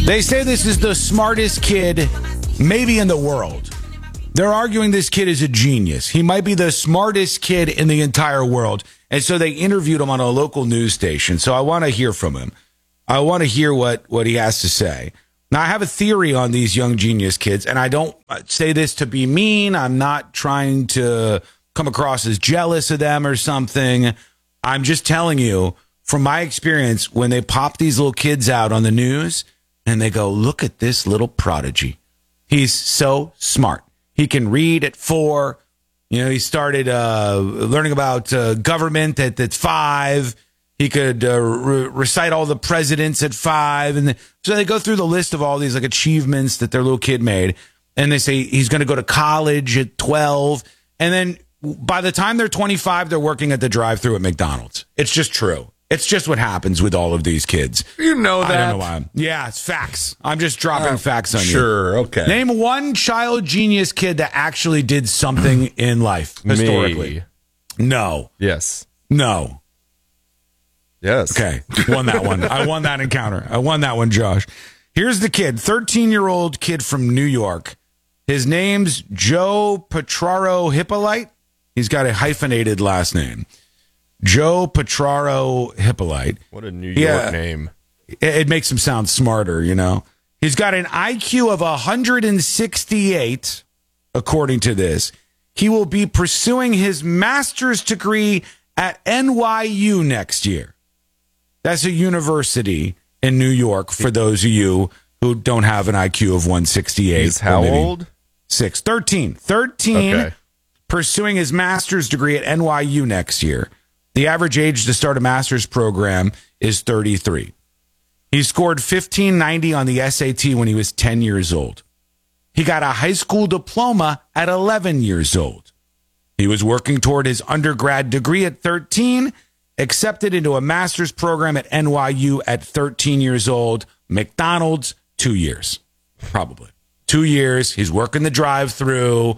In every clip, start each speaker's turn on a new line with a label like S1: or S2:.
S1: They say this is the smartest kid maybe in the world. They're arguing this kid is a genius. He might be the smartest kid in the entire world. And so they interviewed him on a local news station. So I want to hear from him. I want to hear what he has to say. Now, I have a theory on these young genius kids, and I don't say this to be mean. I'm not trying to come across as jealous of them or something. I'm just telling you, from my experience, when they pop these little kids out on the news and they go, look at this little prodigy. He's so smart. He can read at 4. You know, he started learning about government at 5. He could recite all the presidents at 5. And so they go through the list of all these like achievements that their little kid made. And they say he's going to go to college at 12. And then by the time they're 25, they're working at the drive-thru at McDonald's. It's just true. It's just what happens with all of these kids.
S2: You know that?
S1: I don't know why. Yeah, it's facts. I'm just dropping facts on you.
S2: Sure, okay.
S1: Name one child genius kid that actually did something in life historically.
S2: Me.
S1: No.
S2: Yes.
S1: No.
S2: Yes.
S1: Okay. Won that one. I won that encounter. I won that one, Josh. Here's the kid, 13-year-old kid from New York. His name's Joe Petraro Hippolyte. He's got a hyphenated last name. Joe Petraro Hippolyte.
S2: What a New York name.
S1: It makes him sound smarter, you know. He's got an IQ of 168, according to this. He will be pursuing his master's degree at NYU next year. That's a university in New York for those of you who don't have an IQ of 168.
S2: He's how old?
S1: 13. Okay. Pursuing his master's degree at NYU next year. The average age to start a master's program is 33. He scored 1590 on the SAT when he was 10 years old. He got a high school diploma at 11 years old. He was working toward his undergrad degree at 13, accepted into a master's program at NYU at 13 years old. McDonald's, 2 years. Probably. 2 years. He's working the drive-thru.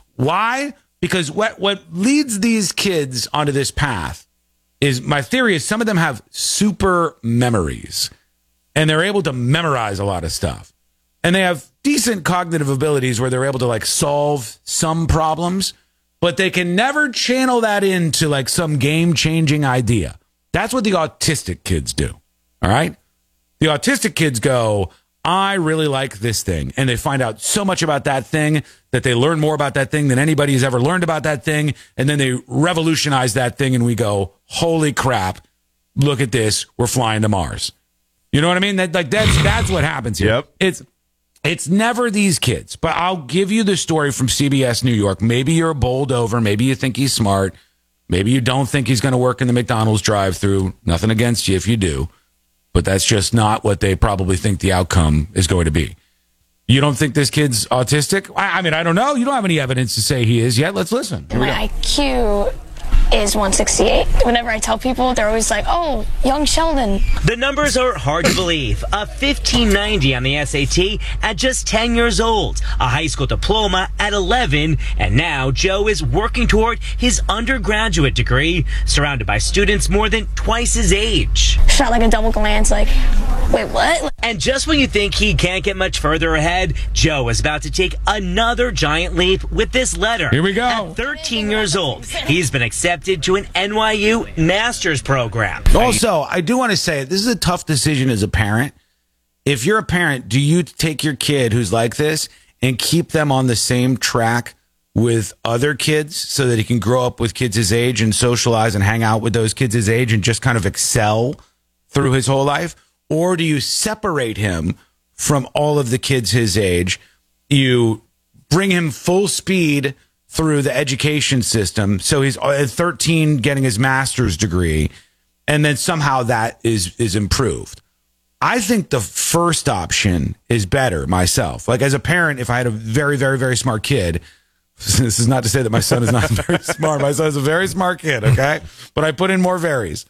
S1: Why? Because what leads these kids onto this path is, my theory is, some of them have super memories and they're able to memorize a lot of stuff. And they have decent cognitive abilities where they're able to like solve some problems, but they can never channel that into like some game-changing idea. That's what the autistic kids do. All right? The autistic kids go, I really like this thing. And they find out so much about that thing that they learn more about that thing than anybody has ever learned about that thing. And then they revolutionize that thing and we go, holy crap, look at this. We're flying to Mars. You know what I mean? That's what happens here.
S2: Yep.
S1: It's never these kids, but I'll give you the story from CBS New York. Maybe you're bowled over. Maybe you think he's smart. Maybe you don't think he's going to work in the McDonald's drive-thru. Nothing against you if you do. But that's just not what they probably think the outcome is going to be. You don't think this kid's autistic? I mean, I don't know. You don't have any evidence to say he is yet. Let's listen.
S3: My IQ is 168. Whenever I tell people, they're always like, oh, young Sheldon.
S4: The numbers are hard to believe. A 1590 on the SAT at just 10 years old, a high school diploma at 11, and now Joe is working toward his undergraduate degree, surrounded by students more than twice his age.
S3: Shot like a double glance, like, wait, what?
S4: And just when you think he can't get much further ahead, Joe is about to take another giant leap with this letter.
S1: Here we go.
S4: At 13 years old, he's been accepted to an NYU master's program.
S1: Also, I do want to say, this is a tough decision as a parent. If you're a parent, do you take your kid who's like this and keep them on the same track with other kids so that he can grow up with kids his age and socialize and hang out with those kids his age and just kind of excel through his whole life? Or do you separate him from all of the kids his age? You bring him full speed through the education system. So he's at 13 getting his master's degree, and then somehow that is improved. I think the first option is better myself. Like, as a parent, if I had a very, very, very smart kid, this is not to say that my son is not very smart. My son is a very smart kid, okay? But I put in more varies.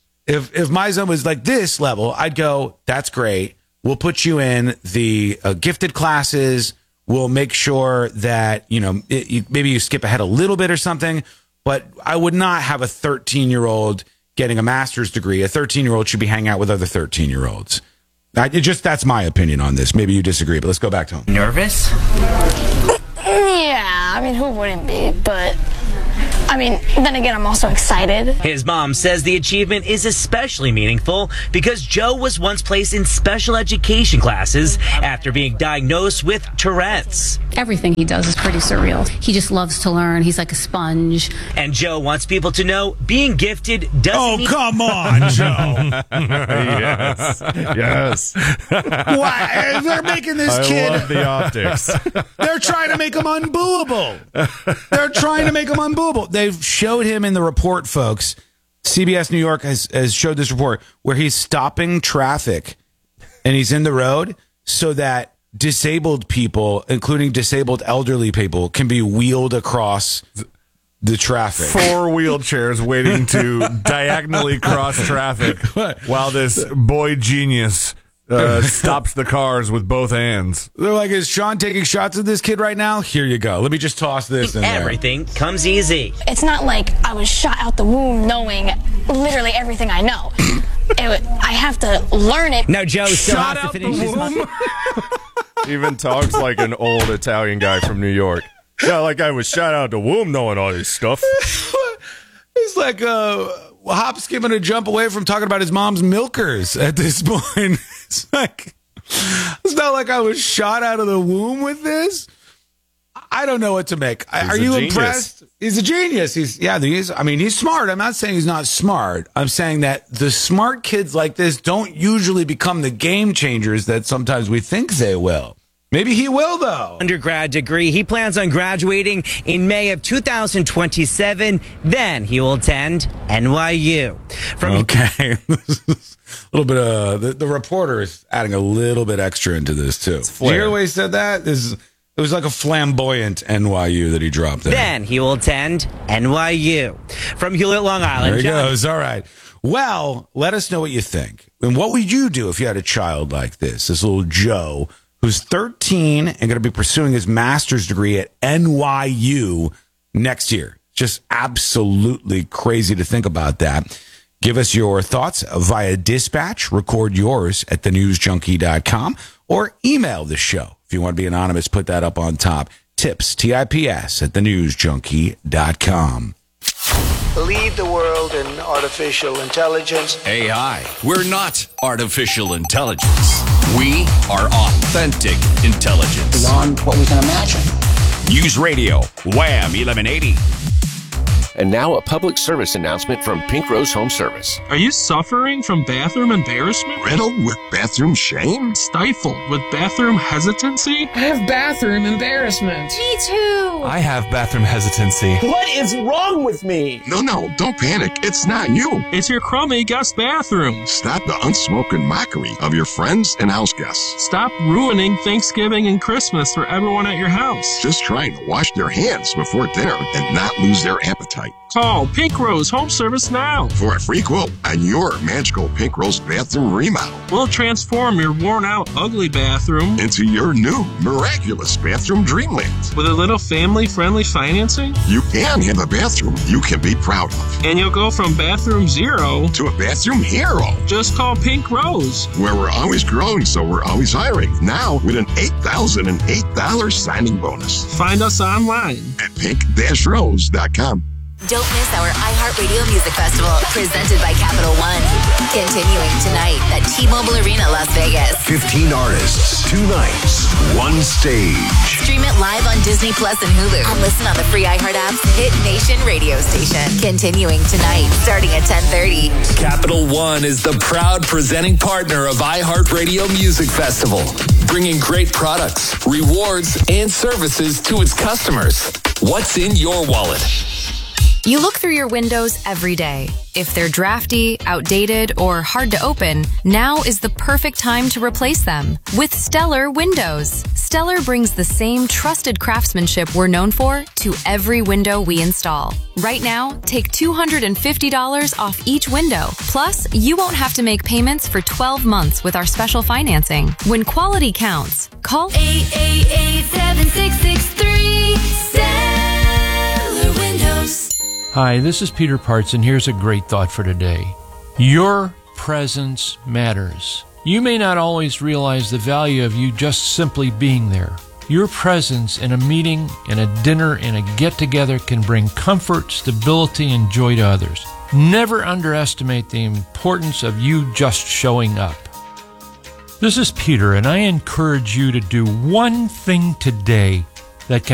S1: If my son was like this level, I'd go, that's great. We'll put you in the gifted classes. We'll make sure that, maybe you skip ahead a little bit or something. But I would not have a 13-year-old getting a master's degree. A 13-year-old should be hanging out with other 13-year-olds. That's my opinion on this. Maybe you disagree, but let's go back to him.
S4: Nervous?
S3: Yeah, I mean, who wouldn't be? But, I mean, then again, I'm also excited.
S4: His mom says the achievement is especially meaningful because Joe was once placed in special education classes after being diagnosed with Tourette's.
S5: Everything he does is pretty surreal. He just loves to learn. He's like a sponge.
S4: And Joe wants people to know being gifted doesn't mean...
S1: come on, Joe.
S2: Yes.
S1: Why? They're making this kid...
S2: I love the optics.
S1: They're trying to make him unbooable. They've showed him in the report, folks. CBS New York has showed this report where he's stopping traffic and he's in the road so that disabled people, including disabled elderly people, can be wheeled across the traffic.
S2: 4 wheelchairs waiting to diagonally cross traffic while this boy genius stops the cars with both hands.
S1: They're like, is Sean taking shots at this kid right now? Here you go. Let me just toss this in there.
S4: Everything comes easy.
S3: It's not like I was shot out the womb knowing literally everything I know. I have to learn it.
S4: Now Joe still has to finish his...
S2: Even talks like an old Italian guy from New York. Yeah, like I was shot out the womb knowing all this stuff.
S1: He's like hop, skip, and a jump away from talking about his mom's milkers at this point. It's like, it's not like I was shot out of the womb with this. I don't know what to make. Are you impressed? He's a genius. He's smart. I'm not saying he's not smart. I'm saying that the smart kids like this don't usually become the game changers that sometimes we think they will. Maybe he will, though.
S4: Undergrad degree. He plans on graduating in May of 2027. Then he will attend NYU.
S1: Okay. A little bit of the reporter is adding a little bit extra into this, too. Did you hear the way he said that? It was like a flamboyant NYU that he dropped there.
S4: Then he will attend NYU. From Hewlett, Long Island.
S1: There he goes. All right. Well, let us know what you think. And what would you do if you had a child like this little Joe, who's 13 and going to be pursuing his master's degree at NYU next year? Just absolutely crazy to think about that. Give us your thoughts via dispatch. Record yours at thenewsjunkie.com or email the show. If you want to be anonymous, put that up on top. Tips, TIPS, at thenewsjunkie.com.
S6: Lead the world in artificial intelligence.
S7: AI. We're not artificial intelligence. We are authentic intelligence.
S8: Beyond what we can imagine.
S7: News Radio, Wham 1180.
S9: And now a public service announcement from Pink Rose Home Service.
S10: Are you suffering from bathroom embarrassment?
S11: Riddled with bathroom shame?
S10: Stifled with bathroom hesitancy?
S12: I have bathroom embarrassment.
S13: Me too.
S14: I have bathroom hesitancy.
S15: What is wrong with me?
S11: No, don't panic. It's not you.
S10: It's your crummy guest bathroom.
S11: Stop the unspoken mockery of your friends and house guests.
S10: Stop ruining Thanksgiving and Christmas for everyone at your house.
S11: Just trying to wash their hands before dinner and not lose their appetite.
S10: Call Pink Rose Home Service now
S11: for a free quote on your magical Pink Rose bathroom remodel.
S10: We'll transform your worn-out, ugly bathroom
S11: into your new, miraculous bathroom dreamland.
S10: With a little family-friendly financing,
S11: you can have a bathroom you can be proud of.
S10: And you'll go from bathroom zero
S11: to a bathroom hero.
S10: Just call Pink Rose.
S11: Where we're always growing, so we're always hiring. Now with an $8,008 signing bonus.
S10: Find us online
S11: at pink-rose.com.
S13: Don't miss our iHeartRadio Music Festival, presented by Capital One. Continuing tonight at T-Mobile Arena, Las Vegas.
S16: 15 artists, 2 nights, 1 stage.
S13: Stream it live on Disney Plus and Hulu. And listen on the free iHeart app's Hit Nation radio station. Continuing tonight, starting at 10:30.
S17: Capital One is the proud presenting partner of iHeartRadio Music Festival, bringing great products, rewards, and services to its customers. What's in your wallet?
S18: You look through your windows every day. If they're drafty, outdated, or hard to open, now is the perfect time to replace them with Stellar Windows. Stellar brings the same trusted craftsmanship we're known for to every window we install. Right now, take $250 off each window. Plus, you won't have to make payments for 12 months with our special financing. When quality counts, call
S19: 888-7663 Stellar Windows.
S20: Hi, this is Peter Parts, and here's a great thought for today. Your presence matters.
S8: You may not always realize the value of you just simply being there. Your presence in a meeting, in a dinner, in a get-together can bring comfort, stability, and joy to others. Never underestimate the importance of you just showing up. This is Peter, and I encourage you to do one thing today that can